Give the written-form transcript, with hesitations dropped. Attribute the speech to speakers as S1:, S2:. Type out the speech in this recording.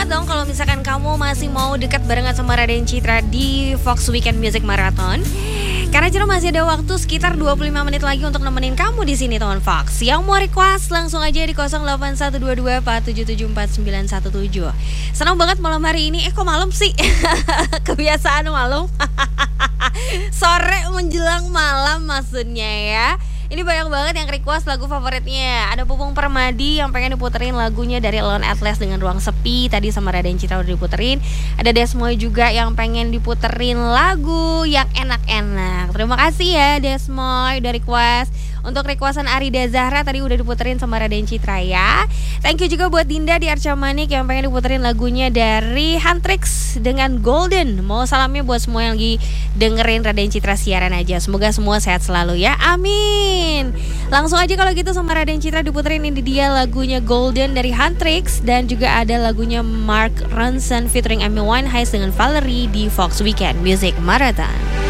S1: banget dong kalau misalkan kamu masih mau dekat barengan sama Raden Citra di Fox Weekend Music Marathon. Karena Ciro masih ada waktu sekitar 25 menit lagi untuk nemenin kamu di sini teman Fox. Yang mau request langsung aja di 081224774917. Senang banget malam hari ini. Kok malam sih? Kebiasaan malam. Sore menjelang malam maksudnya ya. Ini banyak banget yang request lagu favoritnya. Ada Pupung Permadi yang pengen diputerin lagunya dari Lone Atlas dengan Ruang Sepi. Tadi sama Raden Citra udah diputerin. Ada Desmoy juga yang pengen diputerin lagu yang enak-enak. Terima kasih ya Desmoy udah request. Untuk requestan Arida Zahra tadi udah diputerin sama Raden Citra ya. Thank you juga buat Dinda di Arca Manik yang pengen diputerin lagunya dari Huntrix dengan Golden. Mau salamnya buat semua yang lagi dengerin Raden Citra siaran aja. Semoga semua sehat selalu ya. Amin. Langsung aja kalau gitu sama Raden Citra diputerin, ini dia lagunya Golden dari Huntrix. Dan juga ada lagunya Mark Ronson featuring Amy Winehouse dengan Valerie di Fox Weekend Music Marathon.